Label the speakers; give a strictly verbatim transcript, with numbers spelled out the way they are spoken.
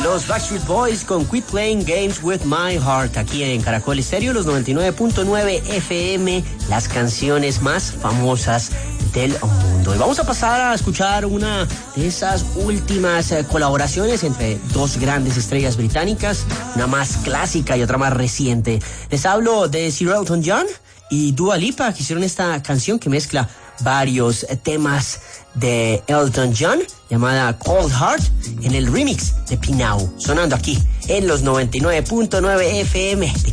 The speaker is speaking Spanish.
Speaker 1: Los Backstreet Boys con Quit Playing Games with My Heart, aquí en Caracol Estéreo, los noventa y nueve punto nueve F M, las canciones más famosas del mundo. Y vamos a pasar a escuchar una de esas últimas eh, colaboraciones entre dos grandes estrellas británicas, una más clásica y otra más reciente. Les hablo de Sir Elton John y Dua Lipa, que hicieron esta canción que mezcla varios temas de Elton John, llamada Cold Heart, en el remix de Pinau, sonando aquí en los noventa y nueve punto nueve F M.